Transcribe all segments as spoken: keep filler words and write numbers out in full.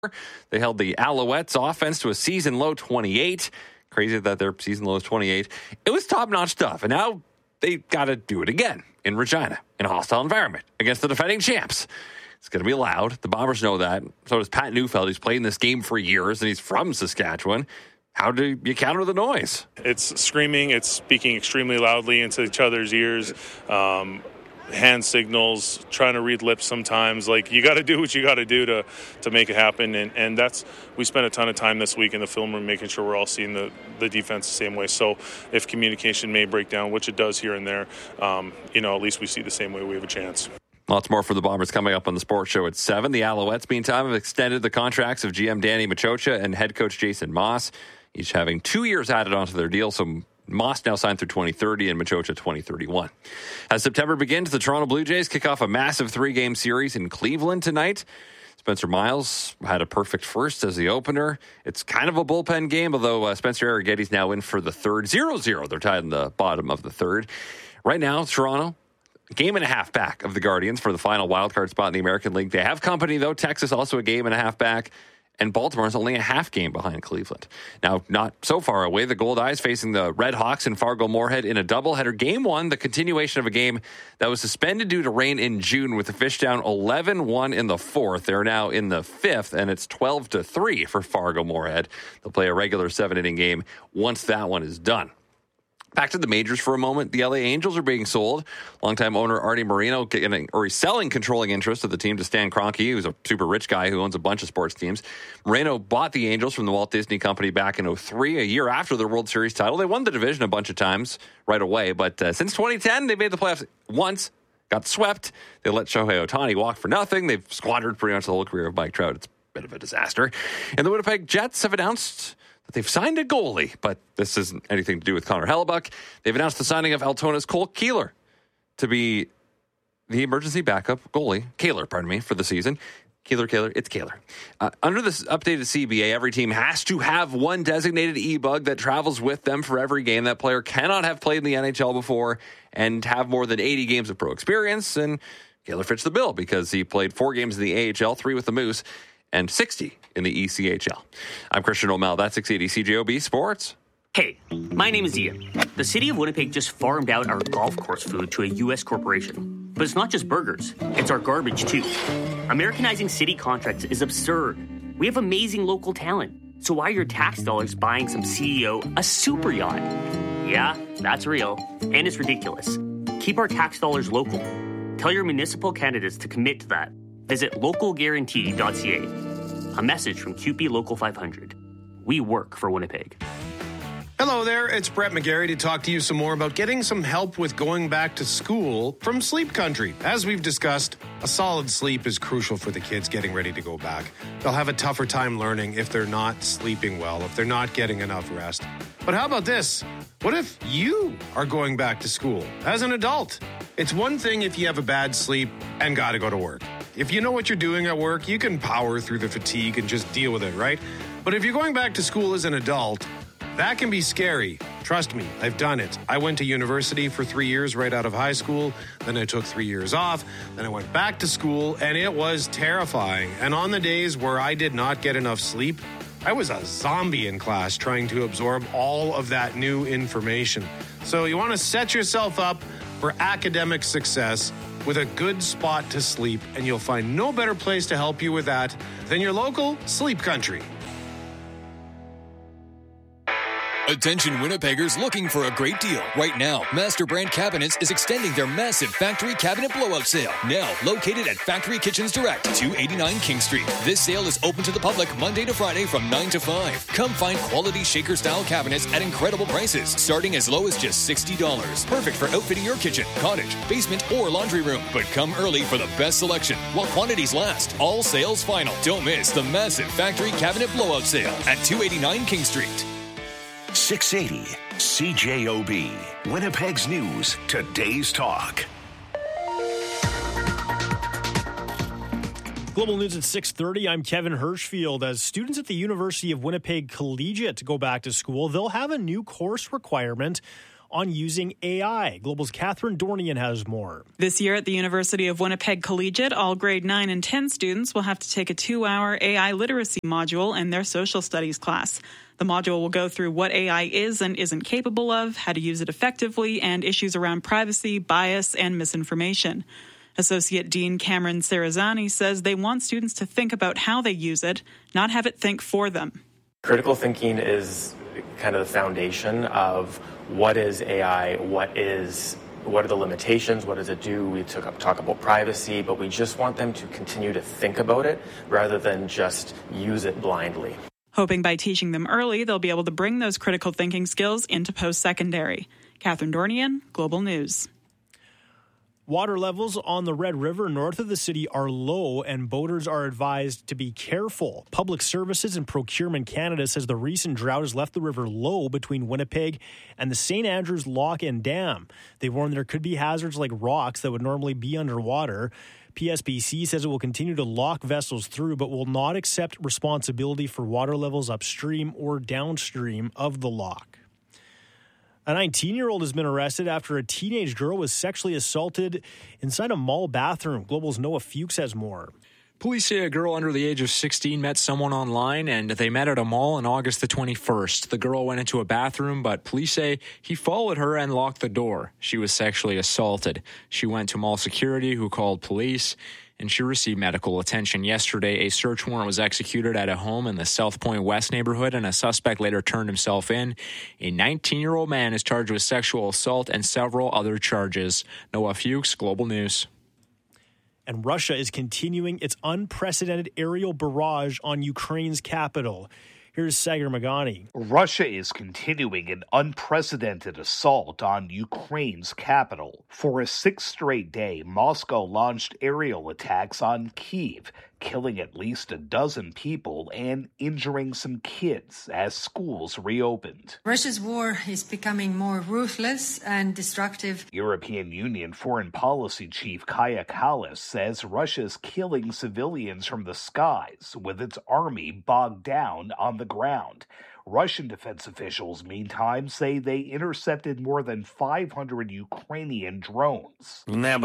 They held the Alouettes offense to a season low twenty-eight. Crazy that their season low is twenty-eight. It was top-notch stuff, and now they got to do it again in Regina in a hostile environment against the defending champs. It's going to be loud. The Bombers know that. So does Pat Neufeld. He's played in this game for years, and he's from Saskatchewan. How do you counter the noise? It's screaming. It's speaking extremely loudly into each other's ears. Um, hand signals, trying to read lips sometimes. Like, you got to do what you got to do to to make it happen. And, and that's, we spent a ton of time this week in the film room making sure we're all seeing the, the defense the same way. So if communication may break down, which it does here and there, um, you know, at least we see the same way we have a chance. Lots more for the Bombers coming up on the Sports Show at seven. The Alouettes, meantime, have extended the contracts of G M Danny Machocha and head coach Jason Moss, each having two years added onto their deal. So Moss now signed through twenty thirty and Machocha twenty thirty-one. As September begins, the Toronto Blue Jays kick off a massive three-game series in Cleveland tonight. Spencer Miles had a perfect first as the opener. It's kind of a bullpen game, although uh, Spencer Arrighetti's now in for the third. zero zero. They're tied in the bottom of the third. Right now, Toronto, a game and a half back of the Guardians for the final wildcard spot in the American League. They have company, though. Texas also a game and a half back. And Baltimore is only a half game behind Cleveland. Now, not so far away, the Gold Eyes facing the Red Hawks in Fargo-Moorhead in a doubleheader. Game one, the continuation of a game that was suspended due to rain in June with the Fish down eleven one in the fourth. They're now in the fifth, and it's twelve to three for Fargo-Moorhead. They'll play a regular seven-inning game once that one is done. Back to the majors for a moment. The L A Angels are being sold. Longtime owner Artie Moreno, getting, or he's selling controlling interest of the team to Stan Kroenke, who's a super rich guy who owns a bunch of sports teams. Moreno bought the Angels from the Walt Disney Company back in oh three, a year after their World Series title. They won the division a bunch of times right away, but uh, since twenty ten, they made the playoffs once, got swept. They let Shohei Ohtani walk for nothing. They've squandered pretty much the whole career of Mike Trout. It's a bit of a disaster. And the Winnipeg Jets have announced they've signed a goalie, but this isn't anything to do with Connor Hellebuck. They've announced the signing of Altona's Cole Keeler to be the emergency backup goalie, Kaler, pardon me, for the season. Keeler, Kaler, it's Kaler. Uh, under this updated C B A, every team has to have one designated e-bug that travels with them for every game. That player cannot have played in the N H L before and have more than eighty games of pro experience, and Kaler fits the bill because he played four games in the A H L, three with the Moose, and sixty in the E C H L. I'm Christian O'Mell. That's six eighty C J O B Sports. Hey, my name is Ian. The city of Winnipeg just farmed out our golf course food to a U S corporation. But it's not just burgers. It's our garbage, too. Americanizing city contracts is absurd. We have amazing local talent. So why are your tax dollars buying some C E O a super yacht? Yeah, that's real. And it's ridiculous. Keep our tax dollars local. Tell your municipal candidates to commit to that. Visit local guarantee dot c a. A message from Q P Local five hundred. We work for Winnipeg. Hello there, it's Brett McGarry to talk to you some more about getting some help with going back to school from Sleep Country. As we've discussed, a solid sleep is crucial for the kids getting ready to go back. They'll have a tougher time learning if they're not sleeping well, if they're not getting enough rest. But how about this? What if you are going back to school as an adult? It's one thing if you have a bad sleep and got to go to work. If you know what you're doing at work, you can power through the fatigue and just deal with it, right? But if you're going back to school as an adult, that can be scary. Trust me, I've done it. I went to university for three years right out of high school. Then I took three years off. Then I went back to school, and it was terrifying. And on the days where I did not get enough sleep, I was a zombie in class trying to absorb all of that new information. So you want to set yourself up for academic success with a good spot to sleep, and you'll find no better place to help you with that than your local Sleep Country. Attention Winnipeggers looking for a great deal. Right now, Master Brand Cabinets is extending their massive factory cabinet blowout sale. Now located at Factory Kitchens Direct, two eighty-nine King Street. This sale is open to the public Monday to Friday from nine to five. Come find quality shaker-style cabinets at incredible prices, starting as low as just sixty dollars. Perfect for outfitting your kitchen, cottage, basement, or laundry room. But come early for the best selection while quantities last. All sales final. Don't miss the massive factory cabinet blowout sale at two eighty-nine King Street. six eighty C J O B, Winnipeg's News, Today's Talk. Global News at six thirty. I'm Kevin Hirschfield. As students at the University of Winnipeg Collegiate go back to school, they'll have a new course requirement on using A I. Global's Catherine Dornian has more. This year at the University of Winnipeg Collegiate, all grade nine and ten students will have to take a two-hour A I literacy module in their social studies class. The module will go through what A I is and isn't capable of, how to use it effectively, and issues around privacy, bias, and misinformation. Associate Dean Cameron Sarazani says they want students to think about how they use it, not have it think for them. Critical thinking is kind of the foundation of what is A I, what is what are the limitations, what does it do? We took up, talk about privacy, but we just want them to continue to think about it rather than just use it blindly. Hoping by teaching them early, they'll be able to bring those critical thinking skills into post-secondary. Catherine Dornian, Global News. Water levels on the Red River north of the city are low, and boaters are advised to be careful. Public Services and Procurement Canada says the recent drought has left the river low between Winnipeg and the Saint Andrews Lock and Dam. They warn there could be hazards like rocks that would normally be underwater. P S B C says it will continue to lock vessels through, but will not accept responsibility for water levels upstream or downstream of the lock. A nineteen-year-old has been arrested after a teenage girl was sexually assaulted inside a mall bathroom. Global's Noah Fuchs has more. Police say a girl under the age of sixteen met someone online, and they met at a mall on August the twenty-first. The girl went into a bathroom, but police say he followed her and locked the door. She was sexually assaulted. She went to mall security, who called police, and she received medical attention. Yesterday, a search warrant was executed at a home in the South Point West neighborhood, and a suspect later turned himself in. A nineteen-year-old man is charged with sexual assault and several other charges. Noah Fuchs, Global News. And Russia is continuing its unprecedented aerial barrage on Ukraine's capital. Here's Sagar Magani. Russia is continuing an unprecedented assault on Ukraine's capital. For a sixth straight day, Moscow launched aerial attacks on Kyiv, killing at least a dozen people and injuring some kids as schools reopened. Russia's war is becoming more ruthless and destructive. European Union Foreign Policy Chief Kaja Kallas says Russia's killing civilians from the skies, with its army bogged down on the ground. Russian defense officials, meantime, say they intercepted more than five hundred Ukrainian drones.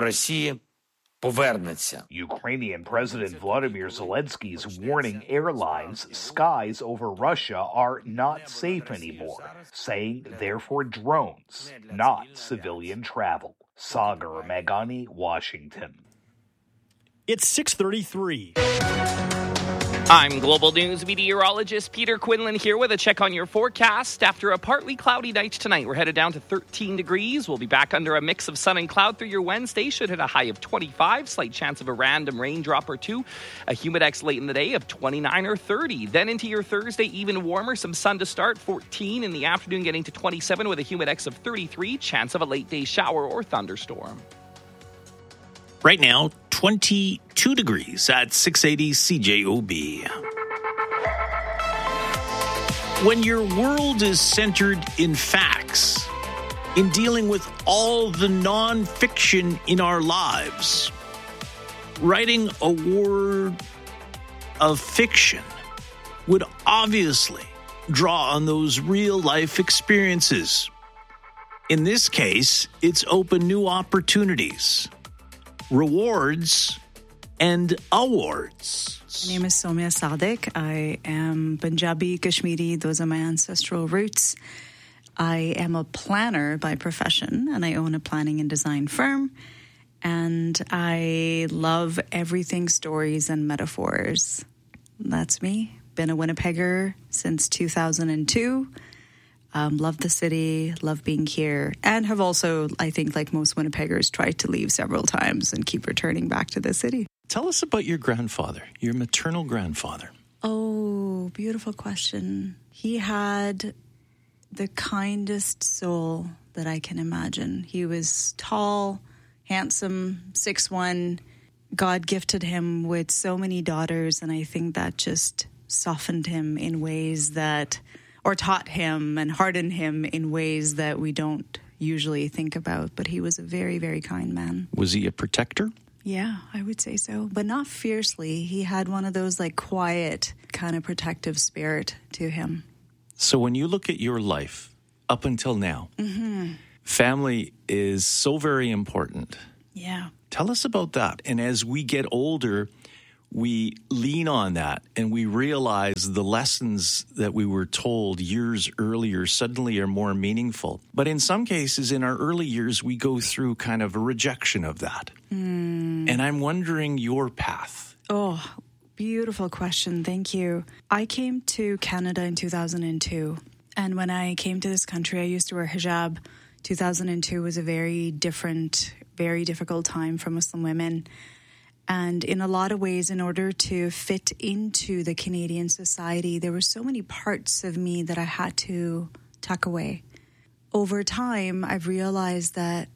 Ukrainian President Vladimir Zelensky is warning airlines skies over Russia are not safe anymore, saying they're for drones, not civilian travel. Sagar Magani, Washington. It's six thirty-three. I'm Global News meteorologist Peter Quinlan here with a check on your forecast. After a partly cloudy night tonight, we're headed down to thirteen degrees. We'll be back under a mix of sun and cloud through your Wednesday. Should hit a high of twenty-five. Slight chance of a random raindrop or two. A humidex late in the day of twenty-nine or thirty. Then into your Thursday, even warmer. Some sun to start. fourteen in the afternoon, getting to twenty-seven with a humidex of thirty-three. Chance of a late day shower or thunderstorm. Right now, twenty-two degrees at six eighty C J O B. When your world is centered in facts, in dealing with all the non-fiction in our lives, writing a word of fiction would obviously draw on those real-life experiences. In this case, it's open new opportunities, rewards, and awards. My name is Somya Sadiq. I am Punjabi, Kashmiri. Those are my ancestral roots. I am a planner by profession, and I own a planning and design firm. And I love everything stories and metaphors. That's me. Been a Winnipegger since two thousand two. Um, love the city, love being here, and have also, I think, like most Winnipeggers, tried to leave several times and keep returning back to the city. Tell us about your grandfather, your maternal grandfather. Oh, beautiful question. He had the kindest soul that I can imagine. He was tall, handsome, six one. God gifted him with so many daughters, and I think that just softened him in ways that... or taught him and hardened him in ways that we don't usually think about. But he was a very, very kind man. Was he a protector? Yeah, I would say so. But not fiercely. He had one of those like quiet kind of protective spirit to him. So when you look at your life up until now, mm-hmm. family is so very important. Yeah. Tell us about that. And as we get older, we lean on that and we realize the lessons that we were told years earlier suddenly are more meaningful. But in some cases, in our early years, we go through kind of a rejection of that. Mm. And I'm wondering your path. Oh, beautiful question. Thank you. I came to Canada in two thousand two. And when I came to this country, I used to wear hijab. two thousand two was a very different, very difficult time for Muslim women. And in a lot of ways, in order to fit into the Canadian society, there were so many parts of me that I had to tuck away. Over time, I've realized that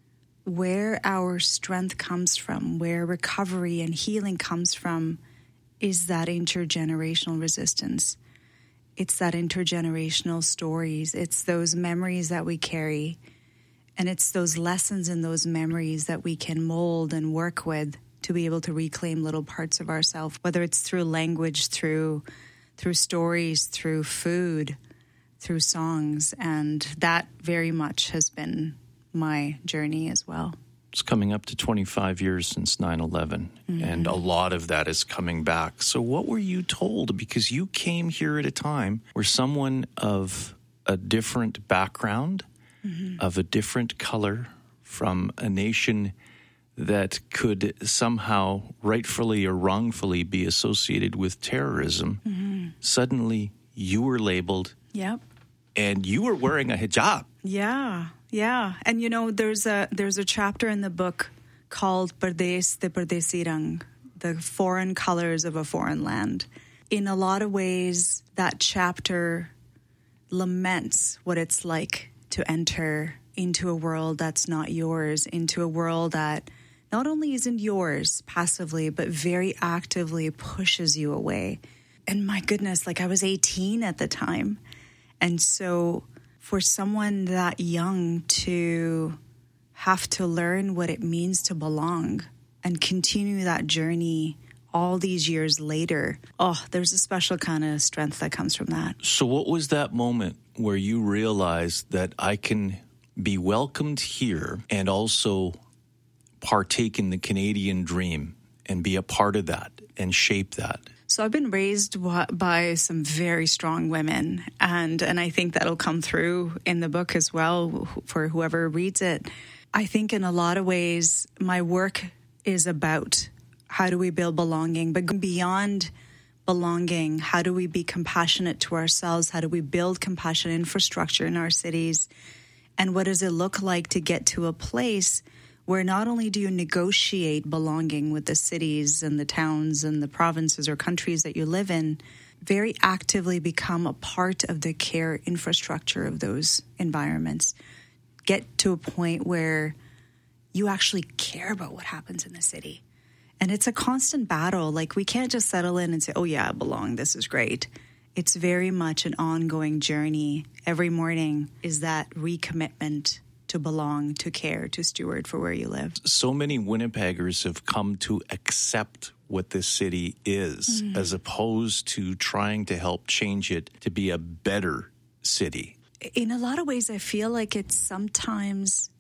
where our strength comes from, where recovery and healing comes from, is that intergenerational resistance. It's that intergenerational stories. It's those memories that we carry. And it's those lessons and those memories that we can mold and work with to be able to reclaim little parts of ourselves, whether it's through language, through through stories, through food, through songs. And that very much has been my journey as well. It's coming up to twenty-five years since nine eleven, mm-hmm. and a lot of that is coming back. So what were you told? Because you came here at a time where someone of a different background, mm-hmm. of a different color, from a nation that could somehow rightfully or wrongfully be associated with terrorism, mm-hmm. suddenly you were labeled. Yep. And you were wearing a hijab. Yeah, yeah. And you know, there's a there's a chapter in the book called Pardes de Pardesi Rang, the foreign colors of a foreign land. In a lot of ways, that chapter laments what it's like to enter into a world that's not yours, into a world that not only isn't yours passively, but very actively pushes you away. And my goodness, like I was eighteen at the time. And so for someone that young to have to learn what it means to belong and continue that journey all these years later, oh, there's a special kind of strength that comes from that. So what was that moment where you realized that I can be welcomed here and also partake in the Canadian dream and be a part of that and shape that? So I've been raised by some very strong women, and and I think that'll come through in the book as well for whoever reads it. I think in a lot of ways, my work is about how do we build belonging, but beyond belonging, how do we be compassionate to ourselves? How do we build compassionate infrastructure in our cities? And what does it look like to get to a place where not only do you negotiate belonging with the cities and the towns and the provinces or countries that you live in, very actively become a part of the care infrastructure of those environments. Get to a point where you actually care about what happens in the city. And it's a constant battle. Like, we can't just settle in and say, oh yeah, I belong, this is great. It's very much an ongoing journey. Every morning is that recommitment to belong, to care, to steward for where you live. So many Winnipeggers have come to accept what this city is, mm. as opposed to trying to help change it to be a better city. In a lot of ways, I feel like it's sometimes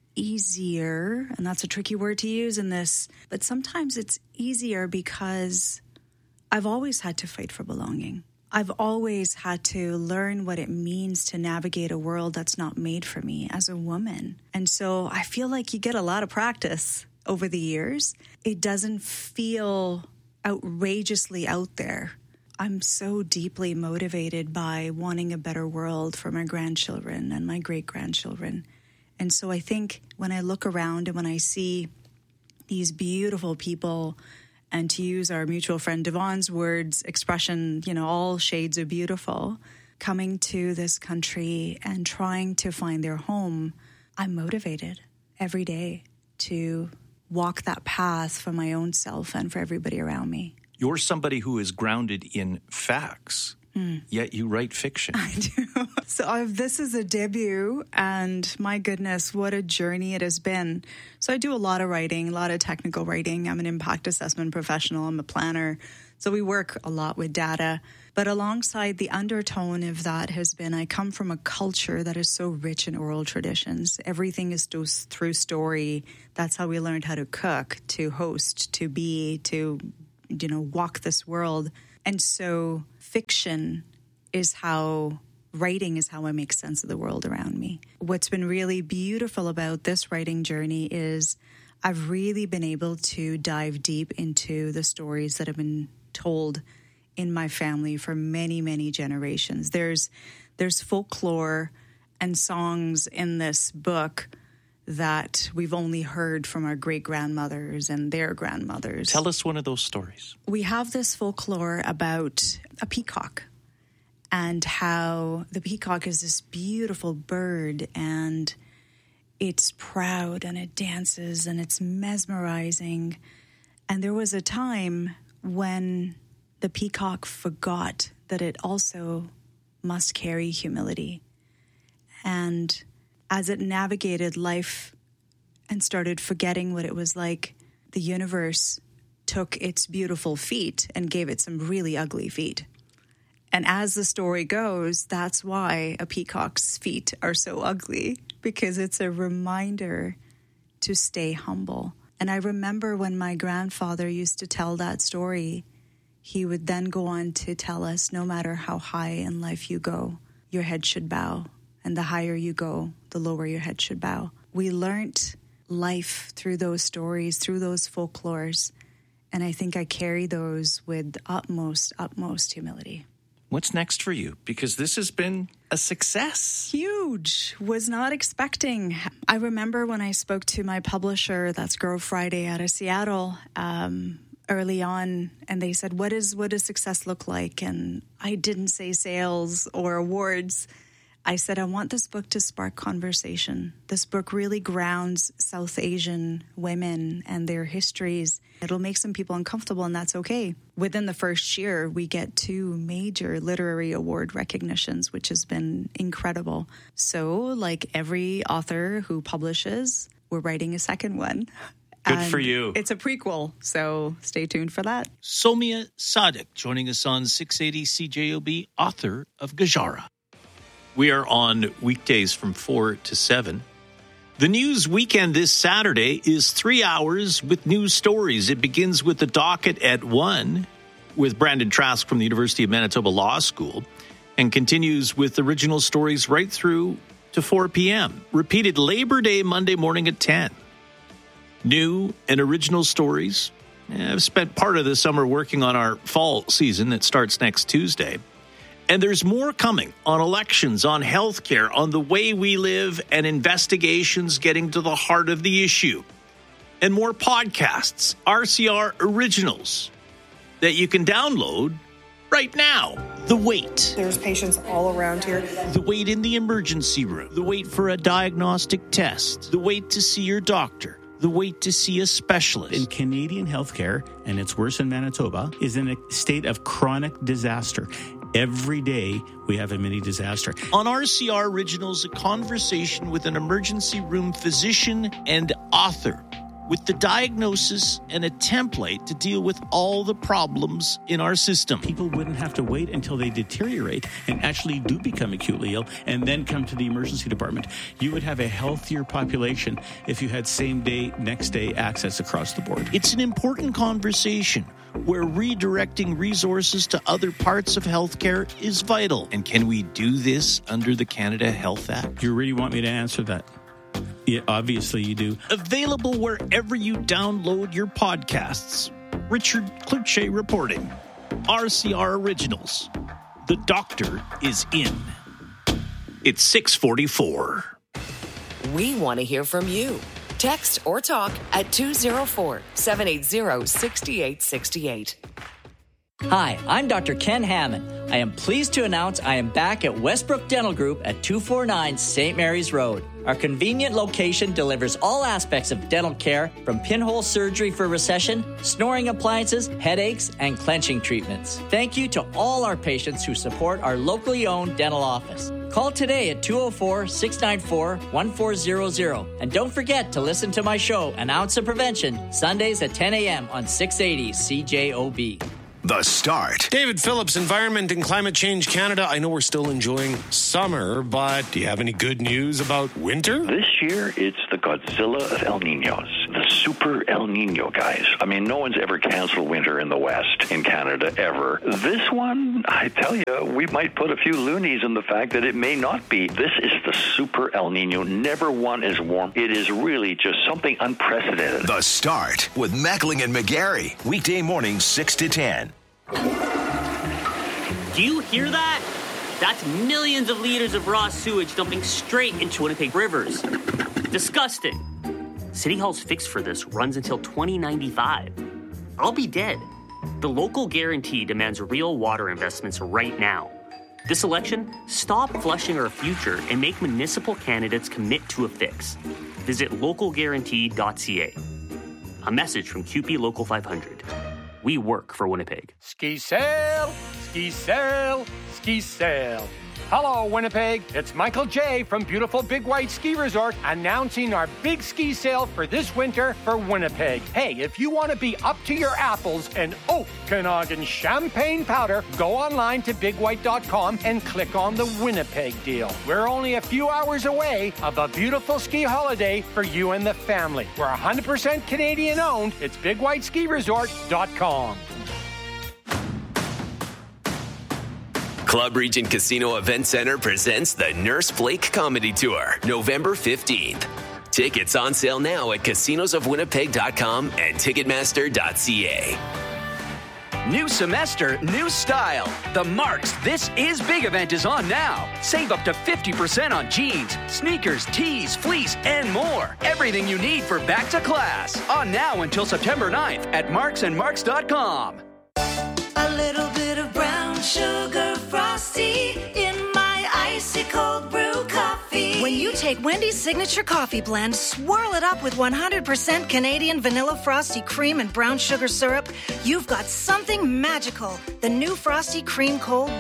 easier, and that's a tricky word to use in this, but sometimes it's easier because I've always had to fight for belonging. I've always had to learn what it means to navigate a world that's not made for me as a woman. And so I feel like you get a lot of practice over the years. It doesn't feel outrageously out there. I'm so deeply motivated by wanting a better world for my grandchildren and my great-grandchildren. And so I think when I look around and when I see these beautiful people, and to use our mutual friend Devon's words, expression, you know, all shades of beautiful, coming to this country and trying to find their home, I'm motivated every day to walk that path for my own self and for everybody around me. You're somebody who is grounded in facts, mm. yet you write fiction. I do. So I've, this is a debut, and my goodness, what a journey it has been. So I do a lot of writing, a lot of technical writing. I'm an impact assessment professional. I'm a planner. So we work a lot with data. But alongside the undertone of that has been, I come from a culture that is so rich in oral traditions. Everything is through story. That's how we learned how to cook, to host, to be, to, you know, walk this world. And so fiction is how, writing is how I make sense of the world around me. What's been really beautiful about this writing journey is I've really been able to dive deep into the stories that have been told in my family for many, many generations. There's there's folklore and songs in this book that we've only heard from our great-grandmothers and their grandmothers. Tell us one of those stories. We have this folklore about a peacock and how the peacock is this beautiful bird and it's proud and it dances and it's mesmerizing. And there was a time when the peacock forgot that it also must carry humility. And as it navigated life and started forgetting what it was like, the universe took its beautiful feet and gave it some really ugly feet. And as the story goes, that's why a peacock's feet are so ugly, because it's a reminder to stay humble. And I remember when my grandfather used to tell that story, he would then go on to tell us, no matter how high in life you go, your head should bow. And the higher you go, the lower your head should bow. We learned life through those stories, through those folklores. And I think I carry those with utmost, utmost humility. What's next for you? Because this has been a success. Huge. Was not expecting. I remember when I spoke to my publisher, that's Girl Friday out of Seattle, um, early on, and they said, what is what does success look like? And I didn't say sales or awards. I said, I want this book to spark conversation. This book really grounds South Asian women and their histories. It'll make some people uncomfortable, and that's okay. Within the first year, we get two major literary award recognitions, which has been incredible. So, like every author who publishes, we're writing a second one. Good And for you. It's a prequel, so stay tuned for that. Somia Sadik joining us on six eighty C J O B, author of Gajara. We are on weekdays from four to seven. The news weekend this Saturday is three hours with news stories. It begins with the docket at one with Brandon Trask from the University of Manitoba Law School and continues with original stories right through to four p.m. Repeated Labor Day Monday morning at ten. New and original stories. I've spent part of the summer working on our fall season that starts next Tuesday. And there's more coming on elections, on healthcare, on the way we live, and investigations getting to the heart of the issue. And more podcasts, R C R Originals, that you can download right now. The Wait. There's patients all around here. The wait in the emergency room. The wait for a diagnostic test. The wait to see your doctor. The wait to see a specialist. In Canadian healthcare, and it's worse in Manitoba, is in a state of chronic disaster. Every day we have a mini disaster. On R C R Originals, a conversation with an emergency room physician and author with the diagnosis and a template to deal with all the problems in our system. People wouldn't have to wait until they deteriorate and actually do become acutely ill and then come to the emergency department. You would have a healthier population if you had same day, next day access across the board. It's an important conversation where redirecting resources to other parts of healthcare is vital. And can we do this under the Canada Health Act? You really want me to answer that? Yeah, obviously you do. Available wherever you download your podcasts. Richard Cloutier reporting. R C R Originals. The doctor is in. It's six forty-four. We want to hear from you. Text or talk at two oh four, seven eight zero, six eight six eight. Hi, I'm Doctor Ken Hammond. I am pleased to announce I am back at Westbrook Dental Group at two forty-nine Saint Mary's Road. Our convenient location delivers all aspects of dental care, from pinhole surgery for recession, snoring appliances, headaches, and clenching treatments. Thank you to all our patients who support our locally owned dental office. Call today at two oh four, six nine four, one four zero zero. And don't forget to listen to my show, An Ounce of Prevention, Sundays at ten a.m. on six eighty C J O B. The Start. David Phillips, Environment and Climate Change Canada. I know we're still enjoying summer, but do you have any good news about winter? This year, it's the Godzilla of El Niños, the super El Niño, guys. I mean, no one's ever canceled winter in the West, in Canada, ever. This one, I tell you, we might put a few loonies in the fact that it may not be. This is the super El Niño. Never one is warm. It is really just something unprecedented. The Start with Mackling and McGarry. Weekday mornings, six to ten. Do you hear that? That's millions of liters of raw sewage dumping straight into Winnipeg rivers. Disgusting. City Hall's fix for this runs until twenty ninety-five. I'll be dead. The local guarantee demands real water investments right now. This election, stop flushing our future and make municipal candidates commit to a fix. Visit local guarantee dot c a. A message from Q P Local five hundred. We work for Winnipeg. Ski sail, ski sail, ski sail. Hello, Winnipeg. It's Michael J. from beautiful Big White Ski Resort announcing our big ski sale for this winter for Winnipeg. Hey, if you want to be up to your apples in Okanagan champagne powder, go online to big white dot com and click on the Winnipeg deal. We're only a few hours away of a beautiful ski holiday for you and the family. We're one hundred percent Canadian owned. It's big white ski resort dot com. Club Regent Casino Event Center presents the Nurse Flake Comedy Tour, November fifteenth. Tickets on sale now at casinos of winnipeg dot com and ticketmaster dot c a. New semester, new style. The Marks This Is Big event is on now. Save up to fifty percent on jeans, sneakers, tees, fleece, and more. Everything you need for back to class. On now until September ninth at marks and marks dot com. A little bit of brown sugar frosty in my icy cold brew coffee. When you take Wendy's signature coffee blend, swirl it up with one hundred percent Canadian vanilla frosty cream and brown sugar syrup, you've got something magical. The new Frosty Cream Cold